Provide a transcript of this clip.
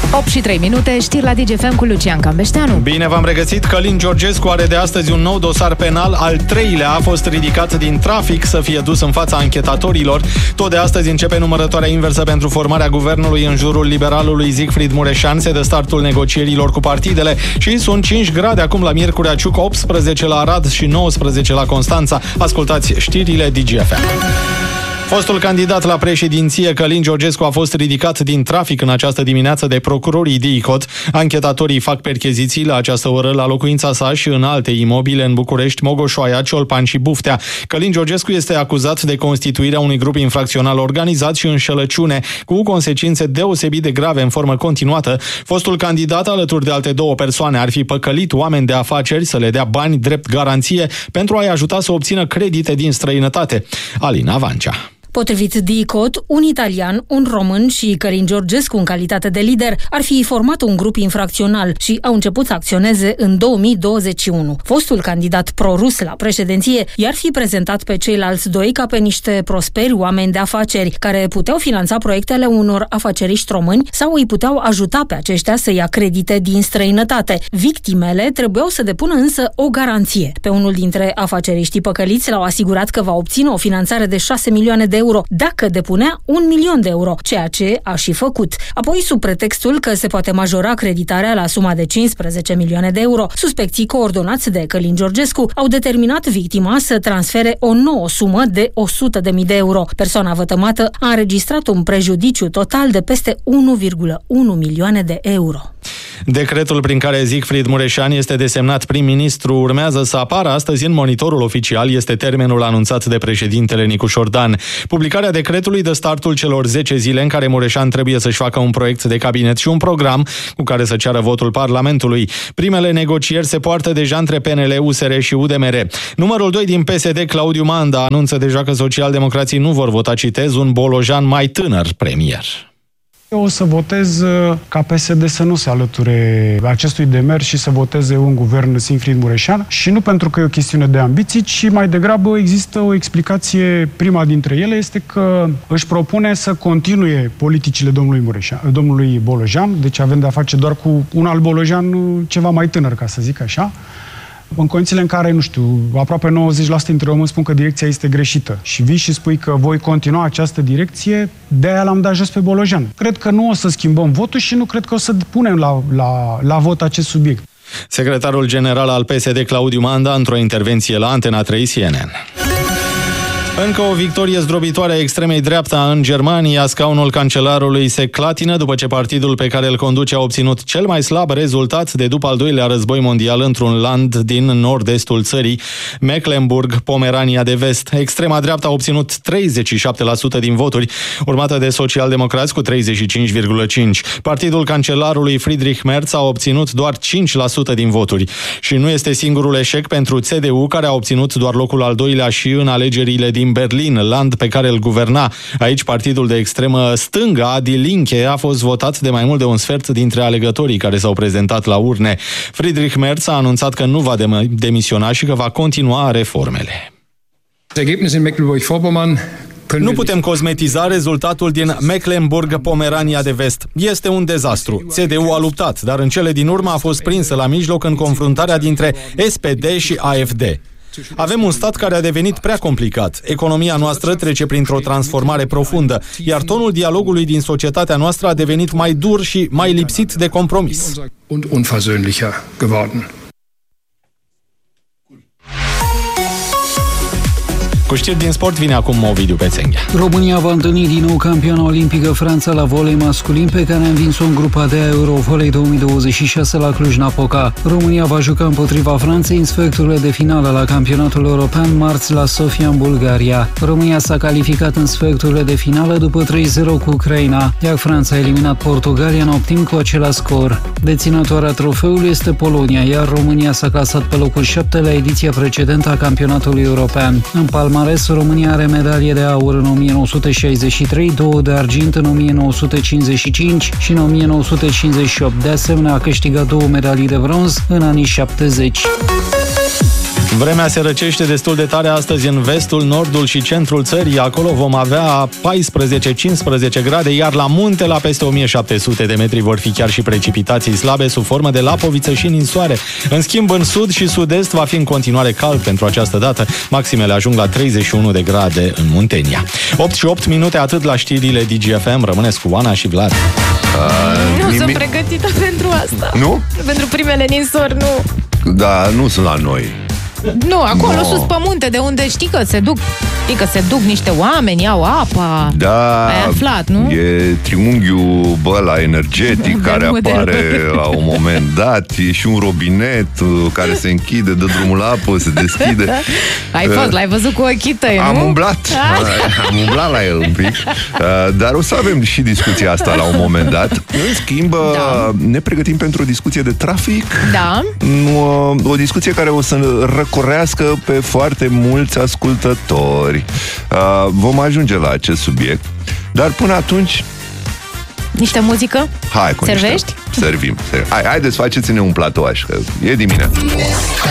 8:03, știri la DGFM cu Lucian Cambeșteanu. Bine v-am regăsit. Călin Georgescu are de astăzi un nou dosar penal. Al treilea a fost ridicat din trafic să fie dus în fața anchetatorilor. Tot de astăzi începe numărătoarea inversă pentru formarea guvernului în jurul liberalului Siegfried Mureșan. Se dă startul negocierilor cu partidele și sunt 5 grade acum la Miercurea Ciuc, 18 la Arad și 19 la Constanța. Ascultați știrile DGFM. Fostul candidat la președinție, Călin Georgescu, a fost ridicat din trafic în această dimineață de procurorii DICOT. Anchetatorii fac percheziții la această oră la locuința sa și în alte imobile în București, Mogoșoaia, Ciolpan și Buftea. Călin Georgescu este acuzat de constituirea unui grup infracțional organizat și înșelăciune, cu consecințe deosebit de grave în formă continuată. Fostul candidat, alături de alte 2 persoane, ar fi păcălit oameni de afaceri să le dea bani drept garanție pentru a-i ajuta să obțină credite din străinătate. Alina Vancea. Potrivit DICOT, un italian, un român și Călin Georgescu, în calitate de lider, ar fi format un grup infracțional și au început să acționeze în 2021. Fostul candidat pro-rus la președinție i-ar fi prezentat pe ceilalți 2 ca pe niște prosperi oameni de afaceri, care puteau finanța proiectele unor afaceriști români sau îi puteau ajuta pe aceștia să ia credite din străinătate. Victimele trebuiau să depună însă o garanție. Pe unul dintre afaceriștii păcăliți l-au asigurat că va obține o finanțare de 6 milioane de euro dacă depunea 1 milion de euro, ceea ce a și făcut. Apoi, sub pretextul că se poate majora creditarea la suma de 15 milioane de euro, suspecții coordonați de Călin Georgescu au determinat victima să transfere o nouă sumă de 100.000 de euro. Persoana vătămată a înregistrat un prejudiciu total de peste 1,1 milioane de euro. Decretul prin care Siegfried Mureșan este desemnat prim-ministru urmează să apară astăzi în Monitorul Oficial. Este termenul anunțat de președintele Nicușor Dan. Publicarea decretului dă startul celor 10 zile în care Mureșan trebuie să-și facă un proiect de cabinet și un program cu care să ceară votul Parlamentului. Primele negocieri se poartă deja între PNL, USR și UDMR. Numărul 2 din PSD, Claudiu Manda, anunță deja că socialdemocrații nu vor vota, citez, un bolojan mai tânăr premier. Eu o să votez ca PSD să nu se alăture acestui demers și să voteze un guvern Siegfried Mureșan, și nu pentru că e o chestiune de ambiții, ci mai degrabă există o explicație. Prima dintre ele este că își propune să continue politicile domnului Bolojan, deci avem de-a face doar cu un alt Bolojan ceva mai tânăr, ca să zic așa, în condițiile în care, nu știu, aproape 90% dintre români spun că direcția este greșită și vii și spui că voi continua această direcție, de-aia l-am dat jos pe Bolojan. Cred că nu o să schimbăm votul și nu cred că o să punem la vot acest subiect. Secretarul general al PSD, Claudiu Manda, într-o intervenție la Antena 3 CNN. Încă o victorie zdrobitoare a extremei dreapta în Germania. Scaunul cancelarului se clatină după ce partidul pe care îl conduce a obținut cel mai slab rezultat de după al doilea război mondial într-un land din nord-estul țării, Mecklenburg-Pomerania de Vest. Extrema dreaptă a obținut 37% din voturi, urmată de socialdemocrați cu 35,5%. Partidul cancelarului Friedrich Merz a obținut doar 5% din voturi. Și nu este singurul eșec pentru CDU, care a obținut doar locul al doilea și în alegerile din Berlin, land pe care îl guverna. Aici partidul de extremă stânga, Die Linke, a fost votat de mai mult de un sfert dintre alegătorii care s-au prezentat la urne. Friedrich Merz a anunțat că nu va demisiona și că va continua reformele. Nu putem cosmetiza rezultatul din Mecklenburg-Pomerania de Vest. Este un dezastru. CDU a luptat, dar în cele din urmă a fost prinsă la mijloc în confruntarea dintre SPD și AfD. Avem un stat care a devenit prea complicat. Economia noastră trece printr-o transformare profundă, iar tonul dialogului din societatea noastră a devenit mai dur și mai lipsit de compromis. Cu știri din sport vine acum Ovidiu Pețenghea. România va întâlni din nou campioana olimpică Franța la volei masculin, pe care a învins-o în grupa de Eurovolei 2026 la Cluj-Napoca. România va juca împotriva Franței în sferturile de finală la campionatul european marți la Sofia, în Bulgaria. România s-a calificat în sferturile de finală după 3-0 cu Ucraina, iar Franța a eliminat Portugalia în optim cu același scor. Deținătoarea trofeului este Polonia, iar România s-a clasat pe locul 7 la ediția precedentă a campionatului european. În palmares, România are medalie de aur în 1963, 2 de argint în 1955 și în 1958. De asemenea, a câștigat 2 medalii de bronz în anii 70. Vremea se răcește destul de tare astăzi în vestul, nordul și centrul țării. Acolo vom avea 14-15 grade, iar la munte, la peste 1700 de metri, vor fi chiar și precipitații slabe sub formă de lapoviță și ninsoare. În schimb, în sud și sud-est va fi în continuare cald pentru această dată. Maximele ajung la 31 de grade în Muntenia. 8 și 8 minute, atât la știrile DGFM. Rămâneți cu Oana și Vlad. Nu sunt pregătită pentru asta. Nu? Pentru primele ninsori, nu. Da, nu sunt la noi. Nu, acolo sus pe munte, de unde știi că se duc niște oameni, iau apa. Da, ai aflat, nu? E triunghiul ăla energetic care apare la un moment dat. E și un robinet care se închide, dă drumul la apă, se deschide. L-ai văzut cu ochii tăi, nu? Am umblat la el un pic. Dar o să avem și discuția asta la un moment dat. În schimb, ne pregătim pentru o discuție de trafic. Da. O discuție care o să răcorească pe foarte mulți ascultători. Vom ajunge la acest subiect, dar până atunci niște muzică? Hai cu servești? Servim. Haideți, faceți-ne un platoaș, că e dimineața.